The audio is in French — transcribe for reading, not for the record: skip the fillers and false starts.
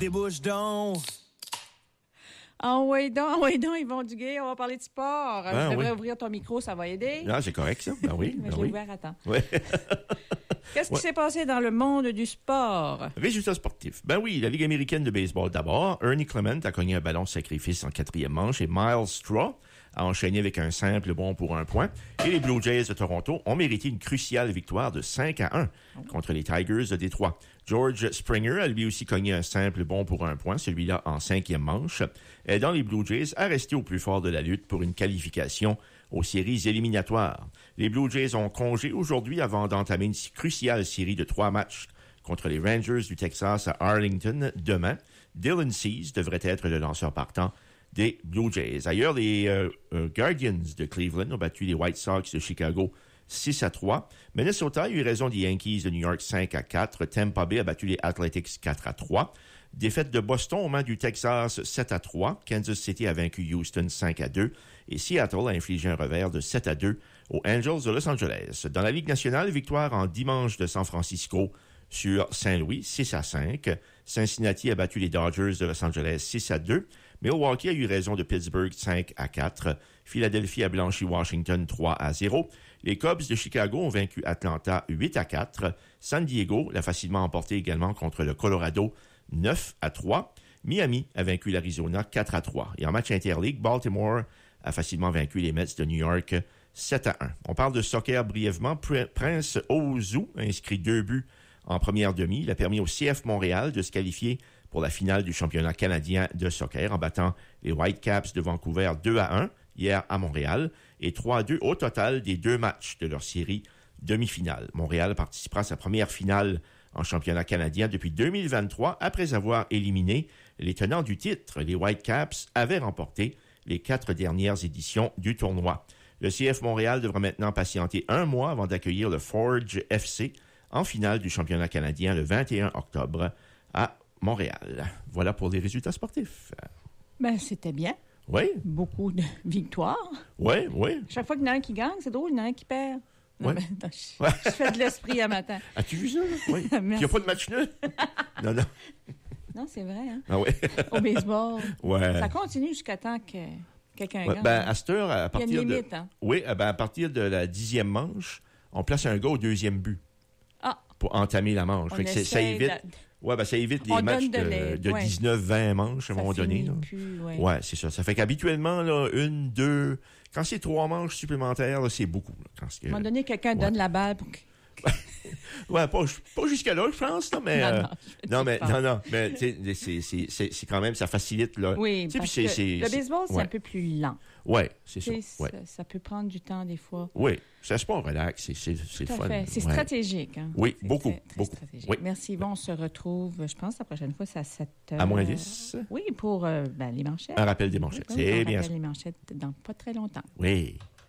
les bouches donc. Ah oui donc, Yvon Duguay, on va parler de sport. Je devrais ouvrir ton micro, ça va aider. Ah, c'est correct, ça. Ben oui. Mais je l'ai ouvert à temps. Oui. Qu'est-ce qui s'est passé dans le monde du sport? Résultats sportifs. Ben oui, la Ligue américaine de baseball d'abord. Ernie Clement a cogné un ballon de sacrifice en 4e manche et Miles Straw a enchaîné avec un simple bon pour 1 point. Et les Blue Jays de Toronto ont mérité une cruciale victoire de 5-1 contre les Tigers de Détroit. George Springer a lui aussi cogné un simple bon pour 1 point, celui-là en 5e manche, aidant les Blue Jays à rester au plus fort de la lutte pour une qualification aux séries éliminatoires. Les Blue Jays ont congé aujourd'hui avant d'entamer une cruciale série de 3 matchs contre les Rangers du Texas à Arlington demain. Dylan Cease devrait être le lanceur partant des Blue Jays. Ailleurs, les Guardians de Cleveland ont battu les White Sox de Chicago 6-3. Minnesota a eu raison des Yankees de New York 5-4. Tampa Bay a battu les Athletics 4-3. Défaite de Boston aux mains du Texas 7-3. Kansas City a vaincu Houston 5-2. Et Seattle a infligé un revers de 7-2 aux Angels de Los Angeles. Dans la Ligue nationale, victoire en dimanche de San Francisco sur Saint-Louis 6-5. Cincinnati a battu les Dodgers de Los Angeles 6-2. Milwaukee a eu raison de Pittsburgh 5-4. Philadelphie a blanchi Washington 3-0. Les Cubs de Chicago ont vaincu Atlanta 8-4. San Diego l'a facilement emporté également contre le Colorado 9-3. Miami a vaincu l'Arizona 4-3. Et en match interligue, Baltimore a facilement vaincu les Mets de New York 7-1. On parle de soccer brièvement. Prince Ozu a inscrit 2 buts en première demi. Il a permis au CF Montréal de se qualifier pour la finale du championnat canadien de soccer en battant les Whitecaps de Vancouver 2-1 hier à Montréal et 3-2 au total des 2 matchs de leur série demi-finale. Montréal participera à sa première finale en championnat canadien depuis 2023 après avoir éliminé les tenants du titre. Les Whitecaps avaient remporté les 4 dernières éditions du tournoi. Le CF Montréal devra maintenant patienter 1 mois avant d'accueillir le Forge FC en finale du championnat canadien le 21 octobre à Montréal. Voilà pour les résultats sportifs. Ben, c'était bien. Oui. Beaucoup de victoires. Oui, oui. Chaque fois qu'il y en a un qui gagne, c'est drôle, il y en a un qui perd. Non, Ouais. ben, je fais de l'esprit à matin. As-tu vu ça? Là? Oui. Il n'y a pas de match nul? Non. Non, c'est vrai, hein? Ah oui. Au baseball. Ouais. Ça continue jusqu'à temps que quelqu'un Ouais, gagne. ben, à cette heure, à partir il y a une limite, hein? Oui, ben, à partir de la 10e manche, on place un gars au 2e but. Ah! Pour entamer la manche. Fait que ça évite... Ouais, ben, ça évite les matchs de 19-20 manches à un moment donné. Là. Plus, ouais. Ouais, c'est ça. Ça fait qu'habituellement, là, 1, 2... Quand c'est 3 manches supplémentaires, là, c'est beaucoup. Là, à un moment donné, quelqu'un donne la balle pour que... Ouais, pas jusqu'à-là, je pense, là, mais... non, mais tu sais, c'est quand même, ça facilite, là. Oui, parce que le baseball, c'est ouais. un peu plus lent. Ouais, c'est ça. Ouais. Ça peut prendre du temps, des fois. Oui, c'est un sport relax, c'est le Tout à fun. fait. C'est stratégique, hein? Oui, c'est beaucoup, très beaucoup. stratégique. Oui. Merci, Yvon. On se retrouve, je pense, la prochaine fois, c'est à 7 heures. À moins 10. Oui, pour les manchettes. Un rappel des manchettes, Oui, c'est on bien rappelle ça. les manchettes dans pas très longtemps. Oui.